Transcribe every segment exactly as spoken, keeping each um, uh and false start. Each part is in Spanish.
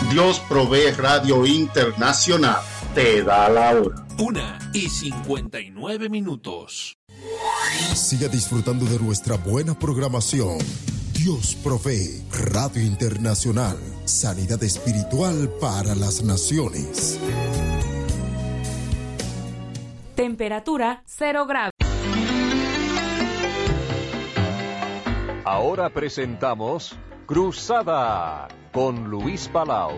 Dios Provee Radio Internacional te da la hora. Una y cincuenta y nueve minutos. Siga disfrutando de nuestra buena programación. Dios Provee Radio Internacional. Sanidad espiritual para las naciones. Temperatura cero grados. Ahora presentamos Cruzada con Luis Palau.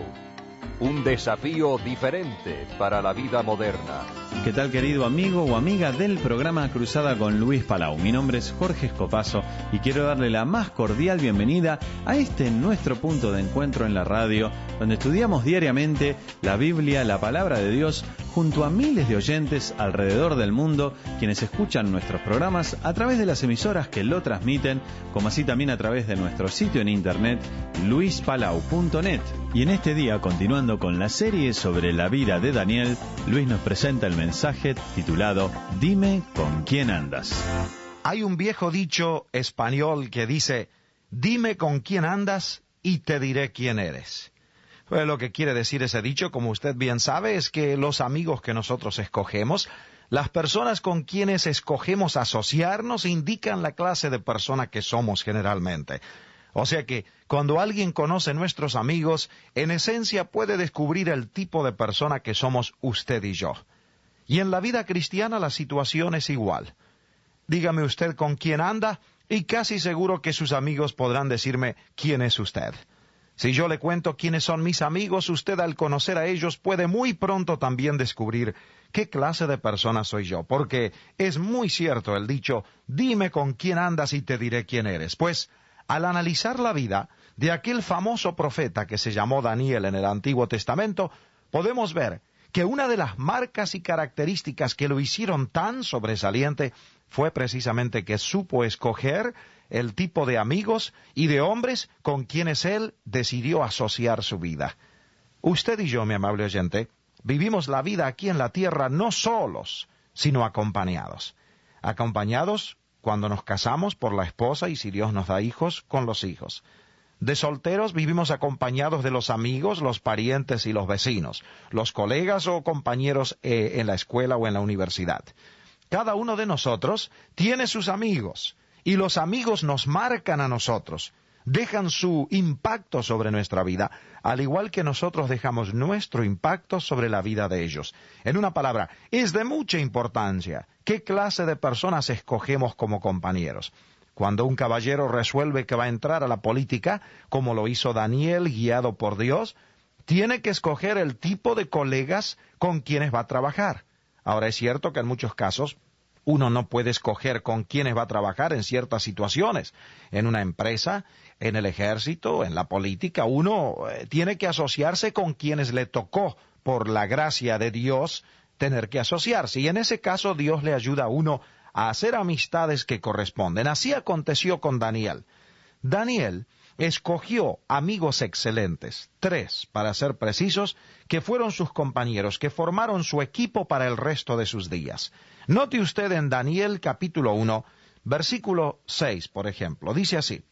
Un desafío diferente para la vida moderna. ¿Qué tal, querido amigo o amiga del programa Cruzada con Luis Palau? Mi nombre es Jorge Escopazo y quiero darle la más cordial bienvenida a este nuestro punto de encuentro en la radio, donde estudiamos diariamente la Biblia, la palabra de Dios, junto a miles de oyentes alrededor del mundo, quienes escuchan nuestros programas a través de las emisoras que lo transmiten, como así también a través de nuestro sitio en internet, luis palau punto net. Y en este día, continuando con la serie sobre la vida de Daniel, Luis nos presenta el mensaje titulado Dime con quién andas. Hay un viejo dicho español que dice, dime con quién andas y te diré quién eres. Pues lo que quiere decir ese dicho, como usted bien sabe, es que los amigos que nosotros escogemos, las personas con quienes escogemos asociarnos, indican la clase de persona que somos generalmente. O sea que cuando alguien conoce nuestros amigos, en esencia puede descubrir el tipo de persona que somos usted y yo. Y en la vida cristiana la situación es igual. Dígame usted con quién anda y casi seguro que sus amigos podrán decirme quién es usted. Si yo le cuento quiénes son mis amigos, usted al conocer a ellos puede muy pronto también descubrir qué clase de persona soy yo. Porque es muy cierto el dicho, dime con quién andas y te diré quién eres. Pues al analizar la vida de aquel famoso profeta que se llamó Daniel en el Antiguo Testamento, podemos ver que una de las marcas y características que lo hicieron tan sobresaliente fue precisamente que supo escoger el tipo de amigos y de hombres con quienes él decidió asociar su vida. Usted y yo, mi amable oyente, vivimos la vida aquí en la tierra no solos, sino acompañados. Acompañados cuando nos casamos por la esposa y si Dios nos da hijos, con los hijos. De solteros vivimos acompañados de los amigos, los parientes y los vecinos, los colegas o compañeros eh, en la escuela o en la universidad. Cada uno de nosotros tiene sus amigos y los amigos nos marcan a nosotros, dejan su impacto sobre nuestra vida, al igual que nosotros dejamos nuestro impacto sobre la vida de ellos. En una palabra, es de mucha importancia qué clase de personas escogemos como compañeros. Cuando un caballero resuelve que va a entrar a la política, como lo hizo Daniel, guiado por Dios, tiene que escoger el tipo de colegas con quienes va a trabajar. Ahora es cierto que en muchos casos uno no puede escoger con quienes va a trabajar en ciertas situaciones. En una empresa, en el ejército, en la política, uno eh, tiene que asociarse con quienes le tocó, por la gracia de Dios, tener que asociarse. Y en ese caso Dios le ayuda a uno a hacer amistades que corresponden. Así aconteció con Daniel. Daniel escogió amigos excelentes, tres, para ser precisos, que fueron sus compañeros, que formaron su equipo para el resto de sus días. Note usted en Daniel capítulo uno, versículo seis, por ejemplo, dice así,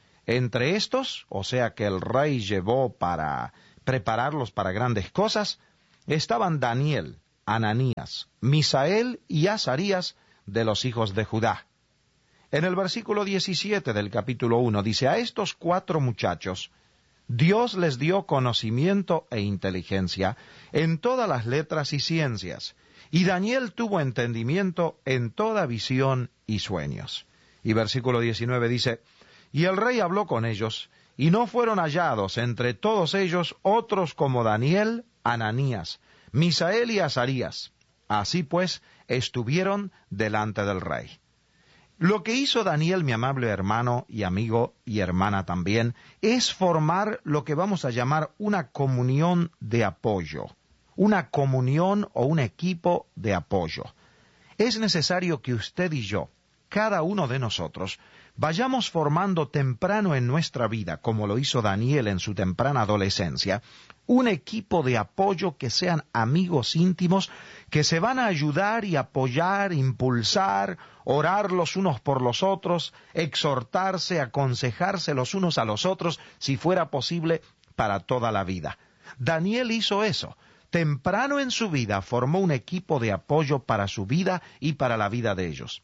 entre estos, o sea que el rey llevó para prepararlos para grandes cosas, estaban Daniel, Ananías, Misael y Azarías de los hijos de Judá. En el versículo diecisiete del capítulo uno dice, a estos cuatro muchachos Dios les dio conocimiento e inteligencia en todas las letras y ciencias, y Daniel tuvo entendimiento en toda visión y sueños. Y versículo diecinueve dice, y el rey habló con ellos, y no fueron hallados entre todos ellos otros como Daniel, Ananías, Misael y Azarías. Así pues, estuvieron delante del rey. Lo que hizo Daniel, mi amable hermano y amigo y hermana también, es formar lo que vamos a llamar una comunión de apoyo, una comunión o un equipo de apoyo. Es necesario que usted y yo, cada uno de nosotros, vayamos formando temprano en nuestra vida, como lo hizo Daniel en su temprana adolescencia, un equipo de apoyo que sean amigos íntimos, que se van a ayudar y apoyar, impulsar, orar los unos por los otros, exhortarse, aconsejarse los unos a los otros, si fuera posible, para toda la vida. Daniel hizo eso. Temprano en su vida formó un equipo de apoyo para su vida y para la vida de ellos.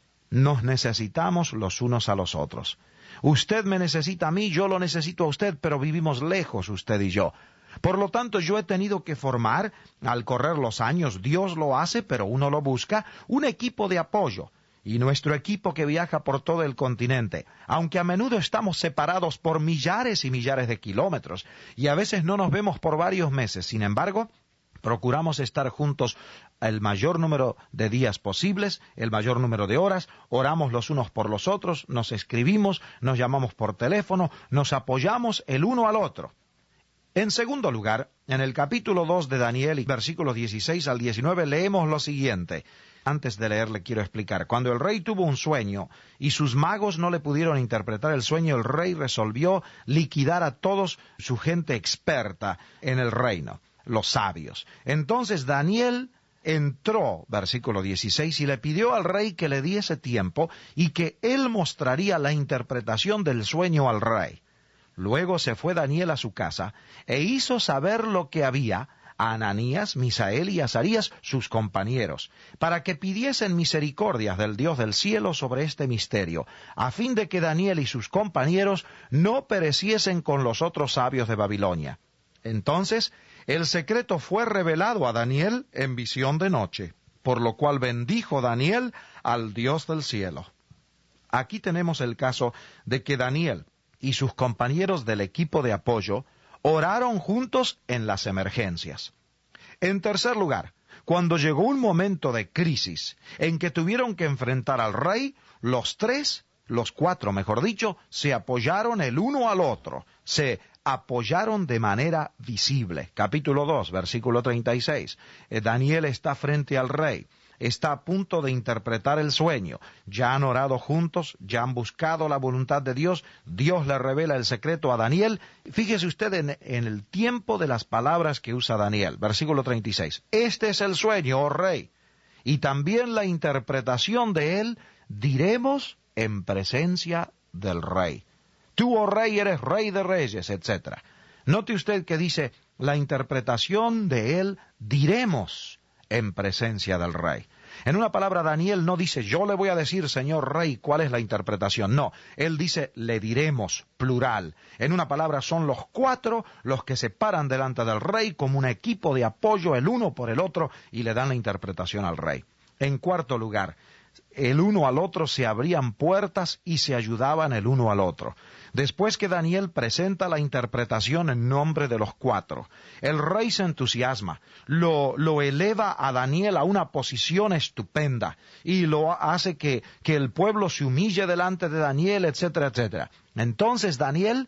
Nos necesitamos los unos a los otros. Usted me necesita a mí, yo lo necesito a usted, pero vivimos lejos usted y yo. Por lo tanto, yo he tenido que formar, al correr los años, Dios lo hace, pero uno lo busca, un equipo de apoyo. Y nuestro equipo que viaja por todo el continente, aunque a menudo estamos separados por millares y millares de kilómetros, y a veces no nos vemos por varios meses, sin embargo, procuramos estar juntos el mayor número de días posibles, el mayor número de horas, oramos los unos por los otros, nos escribimos, nos llamamos por teléfono, nos apoyamos el uno al otro. En segundo lugar, en el capítulo dos de Daniel, versículos dieciséis al diecinueve, leemos lo siguiente. Antes de leer, le quiero explicar. Cuando el rey tuvo un sueño y sus magos no le pudieron interpretar el sueño, el rey resolvió liquidar a todos su gente experta en el reino, los sabios. Entonces Daniel entró, versículo dieciséis, y le pidió al rey que le diese tiempo y que él mostraría la interpretación del sueño al rey. Luego se fue Daniel a su casa e hizo saber lo que había a Ananías, Misael y Azarías, sus compañeros, para que pidiesen misericordias del Dios del cielo sobre este misterio, a fin de que Daniel y sus compañeros no pereciesen con los otros sabios de Babilonia. Entonces el secreto fue revelado a Daniel en visión de noche, por lo cual bendijo Daniel al Dios del cielo. Aquí tenemos el caso de que Daniel y sus compañeros del equipo de apoyo oraron juntos en las emergencias. En tercer lugar, cuando llegó un momento de crisis en que tuvieron que enfrentar al rey, los tres, los cuatro mejor dicho, se apoyaron el uno al otro, se apoyaron de manera visible. Capítulo dos, versículo treinta y seis. Eh, Daniel está frente al rey. Está a punto de interpretar el sueño. Ya han orado juntos, ya han buscado la voluntad de Dios. Dios le revela el secreto a Daniel. Fíjese usted en, en el tiempo de las palabras que usa Daniel. Versículo treinta y seis. Este es el sueño, oh rey, y también la interpretación de él diremos en presencia del rey. Tú, oh rey, eres rey de reyes, etcétera. Note usted que dice, la interpretación de él diremos en presencia del rey. En una palabra, Daniel no dice, yo le voy a decir, señor rey, cuál es la interpretación. No, él dice, le diremos, plural. En una palabra, son los cuatro los que se paran delante del rey como un equipo de apoyo el uno por el otro y le dan la interpretación al rey. En cuarto lugar, el uno al otro se abrían puertas y se ayudaban el uno al otro. Después que Daniel presenta la interpretación en nombre de los cuatro, el rey se entusiasma, lo, lo eleva a Daniel a una posición estupenda y lo hace que, que el pueblo se humille delante de Daniel, etcétera, etcétera. Entonces Daniel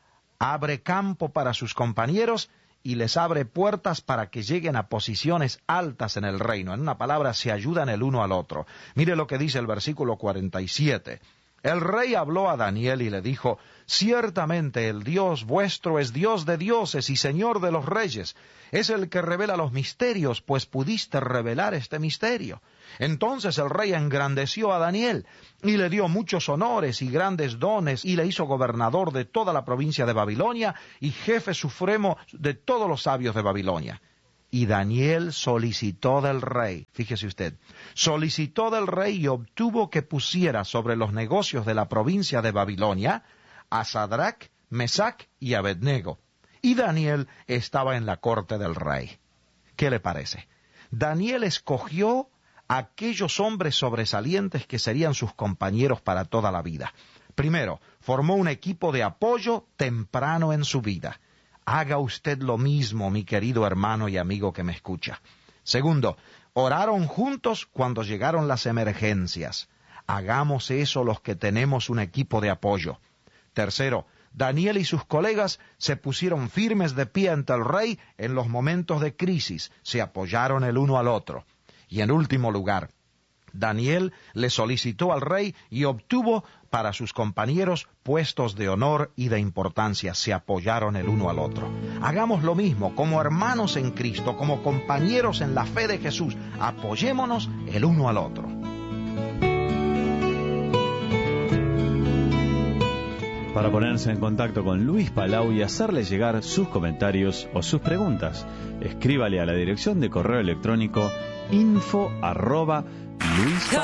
abre campo para sus compañeros y les abre puertas para que lleguen a posiciones altas en el reino. En una palabra, se ayudan el uno al otro. Mire lo que dice el versículo cuarenta y siete. El rey habló a Daniel y le dijo, ciertamente el Dios vuestro es Dios de dioses y Señor de los reyes. Es el que revela los misterios, pues pudiste revelar este misterio. Entonces el rey engrandeció a Daniel y le dio muchos honores y grandes dones y le hizo gobernador de toda la provincia de Babilonia y jefe supremo de todos los sabios de Babilonia. Y Daniel solicitó del rey, fíjese usted, solicitó del rey y obtuvo que pusiera sobre los negocios de la provincia de Babilonia a Sadrach, Mesach y Abednego. Y Daniel estaba en la corte del rey. ¿Qué le parece? Daniel escogió a aquellos hombres sobresalientes que serían sus compañeros para toda la vida. Primero, formó un equipo de apoyo temprano en su vida. Haga usted lo mismo, mi querido hermano y amigo que me escucha. Segundo, oraron juntos cuando llegaron las emergencias. Hagamos eso los que tenemos un equipo de apoyo. Tercero, Daniel y sus colegas se pusieron firmes de pie ante el rey en los momentos de crisis, se apoyaron el uno al otro. Y en último lugar, Daniel le solicitó al rey y obtuvo para sus compañeros puestos de honor y de importancia. Se apoyaron el uno al otro. Hagamos lo mismo como hermanos en Cristo, como compañeros en la fe de Jesús. Apoyémonos el uno al otro. Para ponerse en contacto con Luis Palau y hacerle llegar sus comentarios o sus preguntas, escríbale a la dirección de correo electrónico info arroba luispalau